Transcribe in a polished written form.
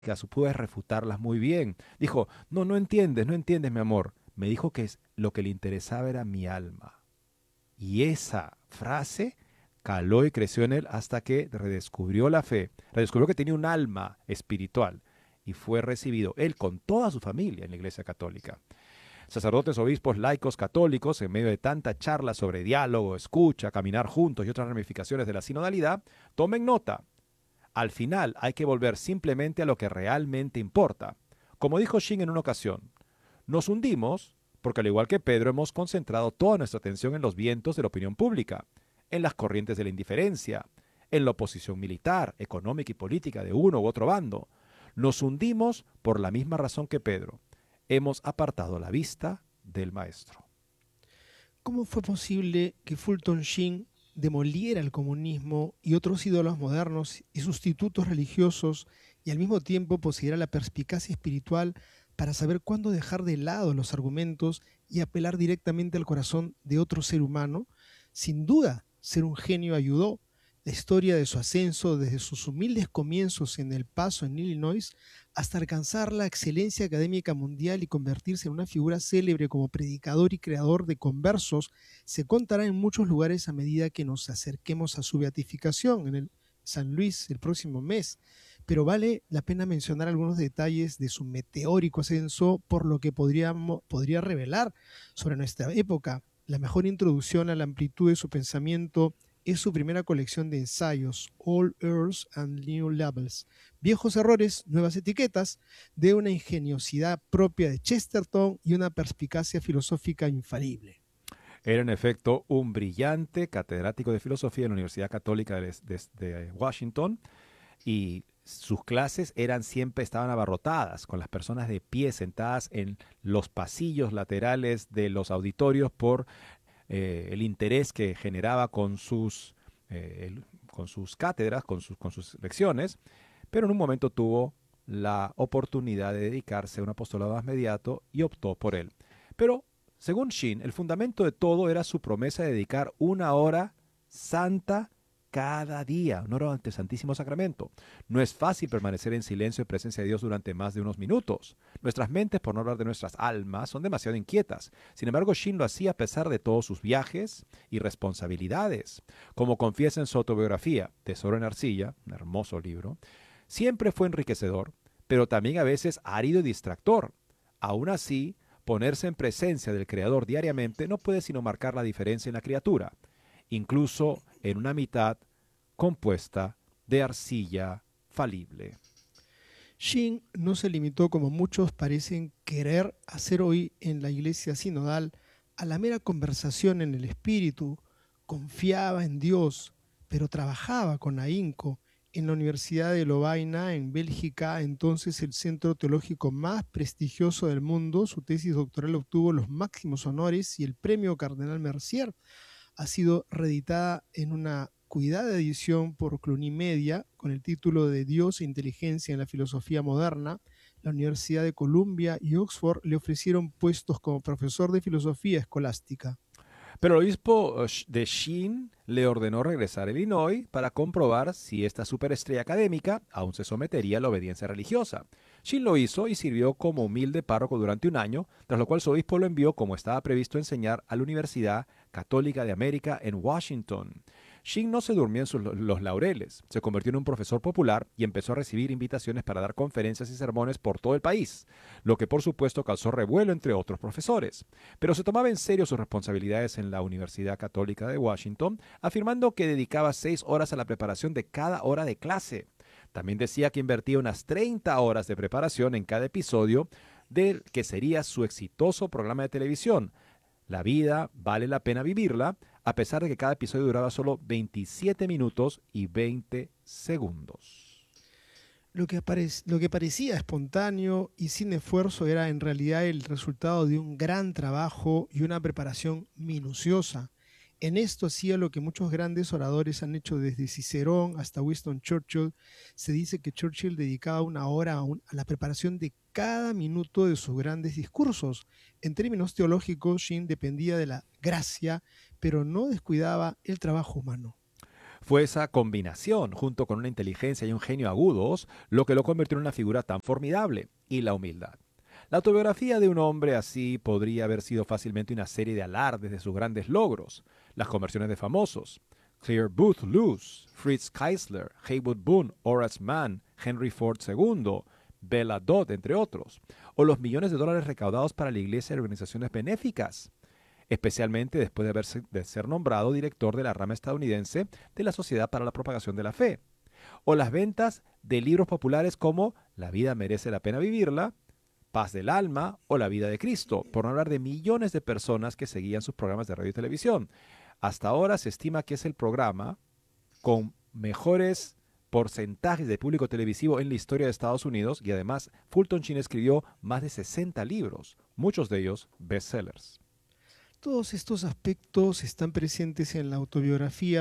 pude refutarlas muy bien. Dijo, no, no entiendes, mi amor. Me dijo que lo que le interesaba era mi alma. Y esa frase caló y creció en él hasta que redescubrió la fe, redescubrió que tenía un alma espiritual y fue recibido él con toda su familia en la Iglesia Católica. Sacerdotes, obispos, laicos, católicos, en medio de tanta charla sobre diálogo, escucha, caminar juntos y otras ramificaciones de la sinodalidad, tomen nota. Al final hay que volver simplemente a lo que realmente importa. Como dijo Shin en una ocasión, nos hundimos porque al igual que Pedro hemos concentrado toda nuestra atención en los vientos de la opinión pública, en las corrientes de la indiferencia, en la oposición militar, económica y política de uno u otro bando. Nos hundimos por la misma razón que Pedro. Hemos apartado la vista del Maestro. ¿Cómo fue posible que Fulton Sheen demoliera el comunismo y otros ídolos modernos y sustitutos religiosos y al mismo tiempo poseyera la perspicacia espiritual para saber cuándo dejar de lado los argumentos y apelar directamente al corazón de otro ser humano? Sin duda, ser un genio ayudó. La historia de su ascenso desde sus humildes comienzos en El Paso, en Illinois, hasta alcanzar la excelencia académica mundial y convertirse en una figura célebre como predicador y creador de conversos, se contará en muchos lugares a medida que nos acerquemos a su beatificación en el San Luis el próximo mes. Pero vale la pena mencionar algunos detalles de su meteórico ascenso por lo que podría revelar sobre nuestra época. La mejor introducción a la amplitud de su pensamiento es su primera colección de ensayos, All Earths and New Levels, viejos errores, nuevas etiquetas, de una ingeniosidad propia de Chesterton y una perspicacia filosófica infalible. Era en efecto un brillante catedrático de filosofía en la Universidad Católica de Washington y sus clases siempre estaban abarrotadas, con las personas de pie sentadas en los pasillos laterales de los auditorios por el interés que generaba con sus cátedras, con sus lecciones, pero en un momento tuvo la oportunidad de dedicarse a un apostolado más mediato y optó por él. Pero, según Shin, el fundamento de todo era su promesa de dedicar una hora santa cada día, una hora ante el Santísimo Sacramento. No es fácil permanecer en silencio en presencia de Dios durante más de unos minutos. Nuestras mentes, por no hablar de nuestras almas, son demasiado inquietas. Sin embargo, Shin lo hacía a pesar de todos sus viajes y responsabilidades. Como confiesa en su autobiografía, Tesoro en Arcilla, un hermoso libro, siempre fue enriquecedor, pero también a veces árido y distractor. Aún así, ponerse en presencia del Creador diariamente no puede sino marcar la diferencia en la criatura, incluso en una mitad compuesta de arcilla falible. Shin no se limitó, como muchos parecen querer hacer hoy en la iglesia sinodal, a la mera conversación en el espíritu. Confiaba en Dios, pero trabajaba con ahínco. En la Universidad de Lovaina, en Bélgica, entonces el centro teológico más prestigioso del mundo, su tesis doctoral obtuvo los máximos honores y el premio Cardenal Mercier. Ha sido reeditada en una cuidada edición por Cluny Media con el título de Dios e Inteligencia en la Filosofía Moderna. La Universidad de Columbia y Oxford le ofrecieron puestos como profesor de filosofía escolástica. Pero el obispo de Sheen le ordenó regresar a Illinois para comprobar si esta superestrella académica aún se sometería a la obediencia religiosa. Sheen lo hizo y sirvió como humilde párroco durante un año, tras lo cual su obispo lo envió, como estaba previsto, a enseñar a la Universidad Católica de América en Washington. Sheen no se durmió en los laureles, se convirtió en un profesor popular y empezó a recibir invitaciones para dar conferencias y sermones por todo el país, lo que por supuesto causó revuelo entre otros profesores. Pero se tomaba en serio sus responsabilidades en la Universidad Católica de Washington, afirmando que dedicaba 6 horas a la preparación de cada hora de clase. También decía que invertía unas 30 horas de preparación en cada episodio del que sería su exitoso programa de televisión. La vida vale la pena vivirla, a pesar de que cada episodio duraba solo 27 minutos y 20 segundos. Lo que parecía espontáneo y sin esfuerzo era en realidad el resultado de un gran trabajo y una preparación minuciosa. En esto hacía lo que muchos grandes oradores han hecho desde Cicerón hasta Winston Churchill. Se dice que Churchill dedicaba una hora a la preparación de cada minuto de sus grandes discursos. En términos teológicos, Sheen dependía de la gracia, pero no descuidaba el trabajo humano. Fue esa combinación, junto con una inteligencia y un genio agudos, lo que lo convirtió en una figura tan formidable, y la humildad. La autobiografía de un hombre así podría haber sido fácilmente una serie de alardes de sus grandes logros, las conversiones de famosos, Clare Boothe Luce, Fritz Keisler, Haywood Boone, Horace Mann, Henry Ford II, Bella Dodd, entre otros, o los millones de dólares recaudados para la iglesia y organizaciones benéficas, especialmente después de ser nombrado director de la rama estadounidense de la Sociedad para la Propagación de la Fe, o las ventas de libros populares como La vida merece la pena vivirla, Paz del alma o La vida de Cristo, por no hablar de millones de personas que seguían sus programas de radio y televisión. Hasta ahora se estima que es el programa con mejores porcentajes de público televisivo en la historia de Estados Unidos y además Fulton Sheen escribió más de 60 libros, muchos de ellos bestsellers. Todos estos aspectos están presentes en la autobiografía